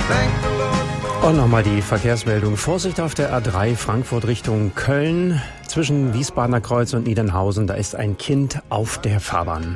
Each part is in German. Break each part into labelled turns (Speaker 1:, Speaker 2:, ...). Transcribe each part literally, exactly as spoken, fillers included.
Speaker 1: Und nochmal die Verkehrsmeldung. Vorsicht auf der A drei Frankfurt Richtung Köln. Zwischen Wiesbadener Kreuz und Niedernhausen, da ist ein Kind auf der Fahrbahn.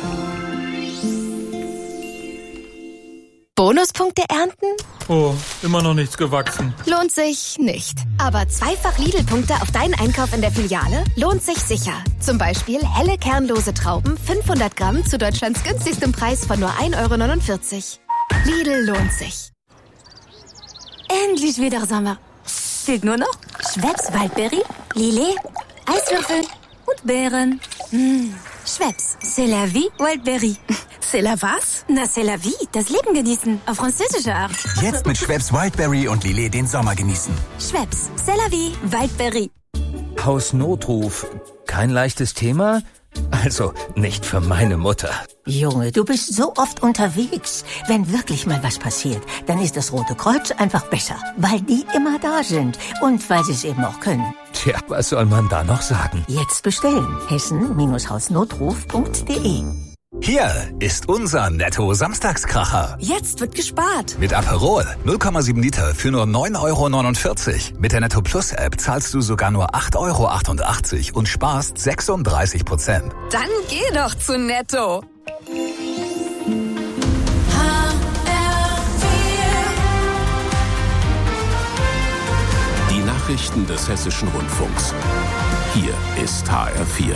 Speaker 2: Bonuspunkte ernten?
Speaker 3: Oh, immer noch nichts gewachsen.
Speaker 2: Lohnt sich nicht. Aber zweifach Lidl-Punkte auf deinen Einkauf in der Filiale lohnt sich sicher. Zum Beispiel helle kernlose Trauben, fünfhundert Gramm zu Deutschlands günstigstem Preis von nur ein Euro neunundvierzig. Lidl lohnt sich.
Speaker 4: Endlich wieder Sommer. Fehlt nur noch Schweppes Waldbeere, Lillet, Eiswürfel und Beeren. Mmh. Schweppes, c'est la vie, Wildberry.
Speaker 2: C'est la was?
Speaker 4: Na, c'est la vie, das Leben genießen, auf französische Art.
Speaker 5: Jetzt mit Schweppes Wildberry und Lillet den Sommer genießen.
Speaker 4: Schweppes, c'est la vie, Wildberry.
Speaker 6: Hausnotruf, kein leichtes Thema? Also, nicht für meine Mutter.
Speaker 7: Junge, du bist so oft unterwegs. Wenn wirklich mal was passiert, dann ist das Rote Kreuz einfach besser. Weil die immer da sind. Und weil sie es eben auch können.
Speaker 6: Tja, was soll man da noch sagen?
Speaker 7: Jetzt bestellen. hessen Hausnotruf punkt de.
Speaker 5: Hier ist unser Netto-Samstagskracher.
Speaker 2: Jetzt wird gespart.
Speaker 5: Mit Aperol null Komma sieben Liter für nur neun Euro neunundvierzig. Mit der Netto Plus App zahlst du sogar nur acht Euro achtundachtzig und sparst sechsunddreißig Prozent.
Speaker 2: Dann geh doch zu Netto.
Speaker 8: Die Nachrichten des Hessischen Rundfunks. Hier ist H R vier.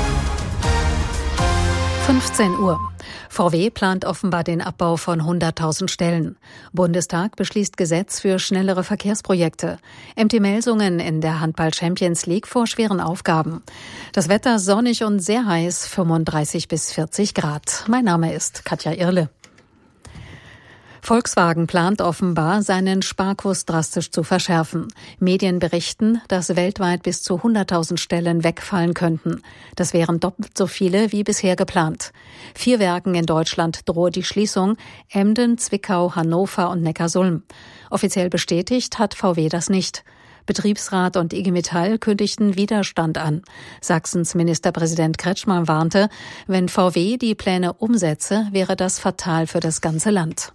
Speaker 9: fünfzehn Uhr. V W plant offenbar den Abbau von hunderttausend Stellen. Bundestag beschließt Gesetz für schnellere Verkehrsprojekte. M T Melsungen in der Handball-Champions League vor schweren Aufgaben. Das Wetter sonnig und sehr heiß, fünfunddreißig bis vierzig Grad. Mein Name ist Katja Irle. Volkswagen plant offenbar, seinen Sparkurs drastisch zu verschärfen. Medien berichten, dass weltweit bis zu hunderttausend Stellen wegfallen könnten. Das wären doppelt so viele wie bisher geplant. Vier Werken in Deutschland drohe die Schließung: Emden, Zwickau, Hannover und Neckarsulm. Offiziell bestätigt hat V W das nicht. Betriebsrat und I G Metall kündigten Widerstand an. Sachsens Ministerpräsident Kretschmann warnte, wenn V W die Pläne umsetze, wäre das fatal für das ganze Land.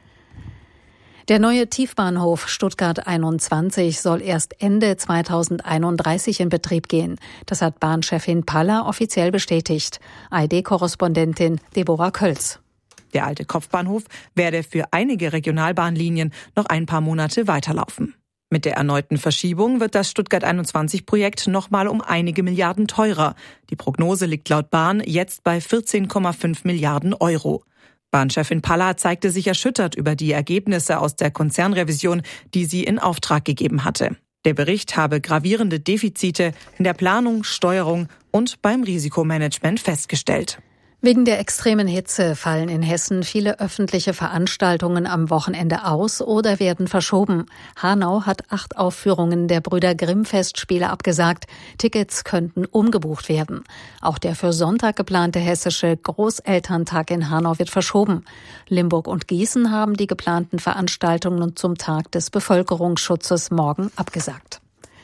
Speaker 9: Der neue Tiefbahnhof Stuttgart einundzwanzig soll erst Ende zweitausendeinunddreißig in Betrieb gehen. Das hat Bahnchefin Paller offiziell bestätigt. A R D-Korrespondentin Deborah Kölz.
Speaker 10: Der alte Kopfbahnhof werde für einige Regionalbahnlinien noch ein paar Monate weiterlaufen. Mit der erneuten Verschiebung wird das Stuttgart einundzwanzig-Projekt nochmal um einige Milliarden teurer. Die Prognose liegt laut Bahn jetzt bei vierzehn Komma fünf Milliarden Euro. Bahnchefin Paller zeigte sich erschüttert über die Ergebnisse aus der Konzernrevision, die sie in Auftrag gegeben hatte. Der Bericht habe gravierende Defizite in der Planung, Steuerung und beim Risikomanagement festgestellt.
Speaker 9: Wegen der extremen Hitze fallen in Hessen viele öffentliche Veranstaltungen am Wochenende aus oder werden verschoben. Hanau hat acht Aufführungen der Brüder Grimm-Festspiele abgesagt. Tickets könnten umgebucht werden. Auch der für Sonntag geplante hessische Großelterntag in Hanau wird verschoben. Limburg und Gießen haben die geplanten Veranstaltungen zum Tag des Bevölkerungsschutzes morgen abgesagt.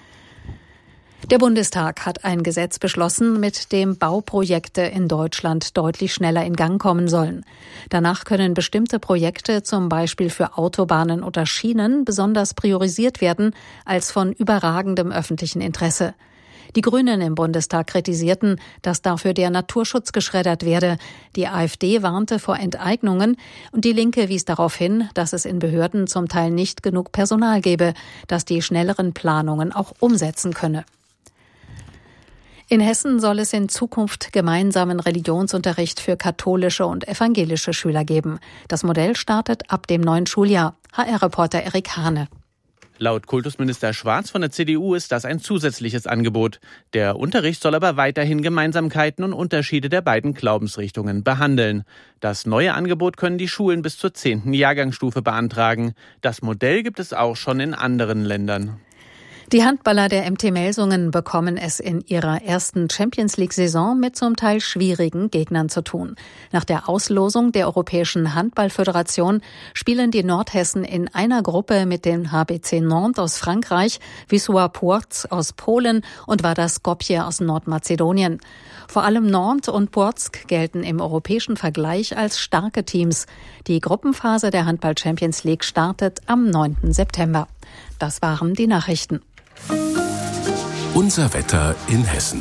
Speaker 9: Der Bundestag hat ein Gesetz beschlossen, mit dem Bauprojekte in Deutschland deutlich schneller in Gang kommen sollen. Danach können bestimmte Projekte, zum Beispiel für Autobahnen oder Schienen, besonders priorisiert werden als von überragendem öffentlichen Interesse. Die Grünen im Bundestag kritisierten, dass dafür der Naturschutz geschreddert werde. Die AfD warnte vor Enteignungen und die Linke wies darauf hin, dass es in Behörden zum Teil nicht genug Personal gebe, das die schnelleren Planungen auch umsetzen könne. In Hessen soll es in Zukunft gemeinsamen Religionsunterricht für katholische und evangelische Schüler geben. Das Modell startet ab dem neuen Schuljahr. H R-Reporter Erik Hane.
Speaker 11: Laut Kultusminister Schwarz von der C D U ist das ein zusätzliches Angebot. Der Unterricht soll aber weiterhin Gemeinsamkeiten und Unterschiede der beiden Glaubensrichtungen behandeln. Das neue Angebot können die Schulen bis zur zehnten Jahrgangsstufe beantragen. Das Modell gibt es auch schon in anderen Ländern.
Speaker 9: Die Handballer der M T Melsungen bekommen es in ihrer ersten Champions-League-Saison mit zum Teil schwierigen Gegnern zu tun. Nach der Auslosung der Europäischen Handball-Föderation spielen die Nordhessen in einer Gruppe mit dem H B C Nantes aus Frankreich, Wisła Płock aus Polen und Vardar Skopje aus Nordmazedonien. Vor allem Nantes und Płock gelten im europäischen Vergleich als starke Teams. Die Gruppenphase der Handball-Champions League startet am neunten September. Das waren die Nachrichten.
Speaker 8: Unser Wetter in Hessen.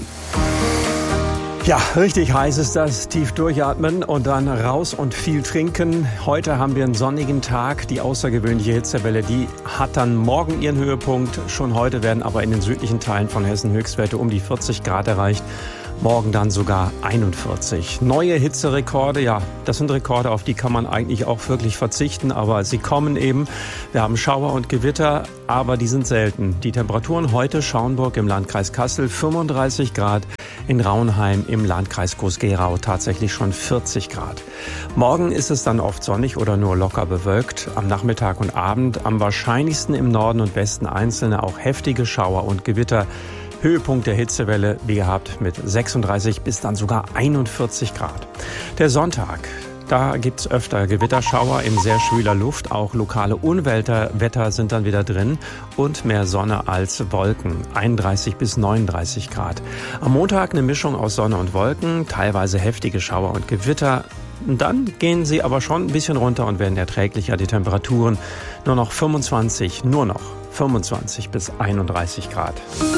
Speaker 1: Ja, richtig heiß ist das. Tief durchatmen und dann raus und viel trinken. Heute haben wir einen sonnigen Tag. Die außergewöhnliche Hitzewelle, die hat dann morgen ihren Höhepunkt. Schon heute werden aber in den südlichen Teilen von Hessen Höchstwerte um die vierzig Grad erreicht. Morgen dann sogar einundvierzig. Neue Hitzerekorde, ja, das sind Rekorde, auf die kann man eigentlich auch wirklich verzichten, aber sie kommen eben. Wir haben Schauer und Gewitter, aber die sind selten. Die Temperaturen heute: Schauenburg im Landkreis Kassel fünfunddreißig Grad, in Rauenheim im Landkreis Groß-Gerau tatsächlich schon vierzig Grad. Morgen ist es dann oft sonnig oder nur locker bewölkt. Am Nachmittag und Abend am wahrscheinlichsten im Norden und Westen einzelne auch heftige Schauer und Gewitter. Höhepunkt der Hitzewelle, wie gehabt, mit sechsunddreißig bis dann sogar einundvierzig Grad. Der Sonntag, da gibt's öfter Gewitterschauer in sehr schwüler Luft. Auch lokale Unwetter sind dann wieder drin und mehr Sonne als Wolken. einunddreißig bis neununddreißig Grad. Am Montag eine Mischung aus Sonne und Wolken, teilweise heftige Schauer und Gewitter. Dann gehen sie aber schon ein bisschen runter und werden erträglicher. Die Temperaturen nur noch fünfundzwanzig, nur noch fünfundzwanzig bis einunddreißig Grad.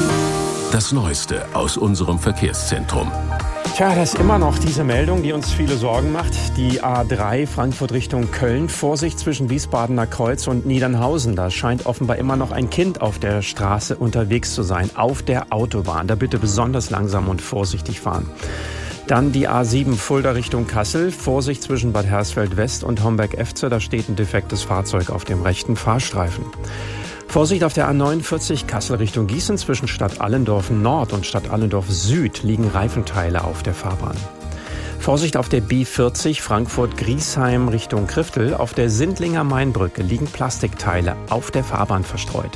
Speaker 8: Das Neueste aus unserem Verkehrszentrum.
Speaker 1: Tja, das ist immer noch diese Meldung, die uns viele Sorgen macht. Die A drei Frankfurt Richtung Köln. Vorsicht zwischen Wiesbadener Kreuz und Niedernhausen. Da scheint offenbar immer noch ein Kind auf der Straße unterwegs zu sein, auf der Autobahn. Da bitte besonders langsam und vorsichtig fahren. Dann die A sieben Fulda Richtung Kassel. Vorsicht zwischen Bad Hersfeld West und Homberg-Efze. Da steht ein defektes Fahrzeug auf dem rechten Fahrstreifen. Vorsicht auf der A neunundvierzig Kassel Richtung Gießen. Zwischen Stadt Allendorf Nord und Stadt Allendorf Süd liegen Reifenteile auf der Fahrbahn. Vorsicht auf der B vierzig Frankfurt-Griesheim Richtung Kriftel. Auf der Sindlinger Mainbrücke liegen Plastikteile auf der Fahrbahn verstreut.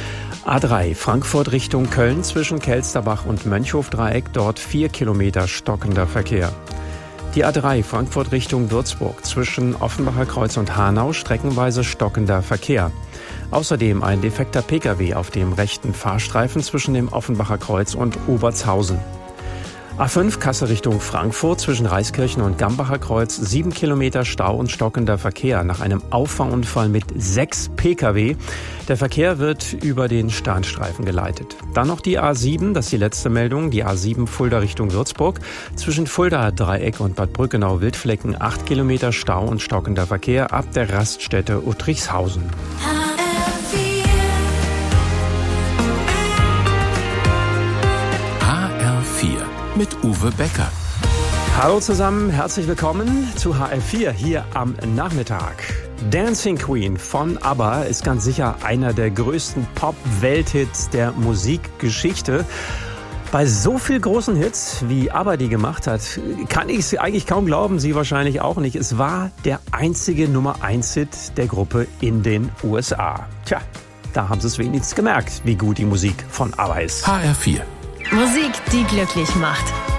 Speaker 1: A drei Frankfurt Richtung Köln zwischen Kelsterbach und Mönchhofdreieck. Dort vier Kilometer stockender Verkehr. Die A drei Frankfurt Richtung Würzburg zwischen Offenbacher Kreuz und Hanau streckenweise stockender Verkehr. Außerdem ein defekter Pkw auf dem rechten Fahrstreifen zwischen dem Offenbacher Kreuz und Obertshausen. A fünf Kassel Richtung Frankfurt zwischen Reiskirchen und Gambacher Kreuz, sieben Kilometer Stau und stockender Verkehr nach einem Auffahrunfall mit sechs Pkw. Der Verkehr wird über den Standstreifen geleitet. Dann noch die A sieben, das ist die letzte Meldung, die A sieben Fulda Richtung Würzburg. Zwischen Fulda Dreieck und Bad Brückenau-Wildflecken acht Kilometer Stau und stockender Verkehr ab der Raststätte Uttrichshausen.
Speaker 8: Mit Uwe Becker.
Speaker 1: Hallo zusammen, herzlich willkommen zu H R vier hier am Nachmittag. Dancing Queen von ABBA ist ganz sicher einer der größten Pop-Welthits der Musikgeschichte. Bei so viel großen Hits, wie ABBA die gemacht hat, kann ich es eigentlich kaum glauben, Sie wahrscheinlich auch nicht. Es war der einzige Nummer eins Hit der Gruppe in den U S A. Tja, da haben Sie es wenigstens gemerkt, wie gut die Musik von ABBA ist.
Speaker 8: H R vier.
Speaker 12: Musik, die glücklich macht.